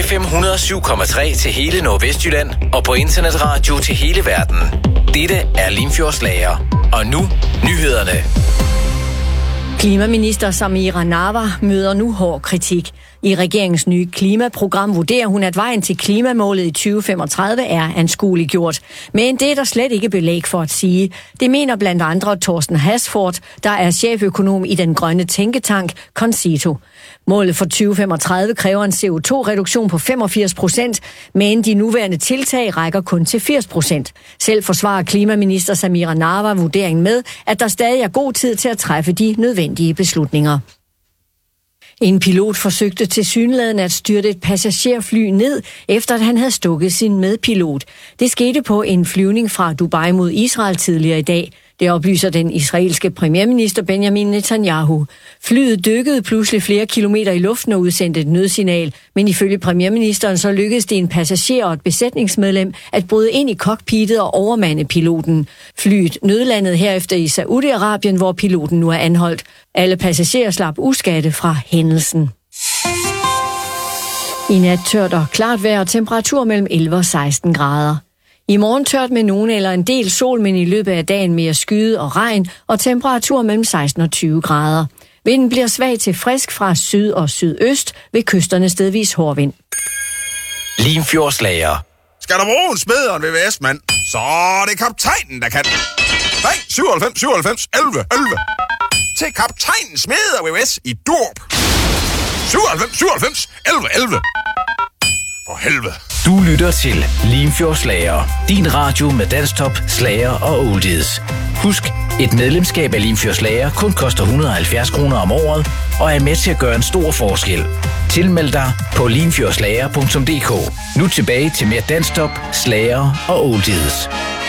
FM 107,3 til hele Nordvestjylland og på internetradio til hele verden. Dette er Limfjordslager. Og nu nyhederne. Klimaminister Samira Nawa møder nu hård kritik. I regeringens nye klimaprogram vurderer hun, at vejen til klimamålet i 2035 er anskueliggjort. Men det er der slet ikke belæg for at sige. Det mener blandt andre Thorsten Hasford, der er cheføkonom i den grønne tænketank Concito. Målet for 2035 kræver en CO2-reduktion på 85%, men de nuværende tiltag rækker kun til 80%. Selv forsvarer klimaminister Samira Nawa vurderingen med, at der stadig er god tid til at træffe de nødvendige beslutninger. En pilot forsøgte tilsyneladende at styrte et passagerfly ned, efter at han havde stukket sin medpilot. Det skete på en flyvning fra Dubai mod Israel tidligere i dag. Det oplyser den israelske premierminister Benjamin Netanyahu. Flyet dykkede pludselig flere kilometer i luften og udsendte et nødsignal, men ifølge premierministeren så lykkedes det en passager og et besætningsmedlem at bryde ind i cockpittet og overmande piloten. Flyet nødlandede herefter i Saudi-Arabien, hvor piloten nu er anholdt. Alle passagerer slap uskadte fra hændelsen. I nat tørt og klart vejr og temperatur mellem 11 og 16 grader. I morgen tørt med nogen eller en del sol, men i løbet af dagen mere skyde og regn og temperatur mellem 16 og 20 grader. Vinden bliver svag til frisk fra syd og sydøst, ved kysterne stedvis hård vind. Limfjordslager. Skal der bruge en smederen ved Vestmand, så er det kaptajnen, der kan. Ring 97 97 11 11 til kaptajnen smeder VVS i Dorp. 97 97 11 11. For helvede. Du lytter til Limfjordslager. Din radio med dansktop, slager og oldies. Husk, et medlemskab af Limfjordslager kun koster 170 kroner om året og er med til at gøre en stor forskel. Tilmeld dig på limfjordslager.dk. Nu tilbage til mere dansktop, slager og oldies.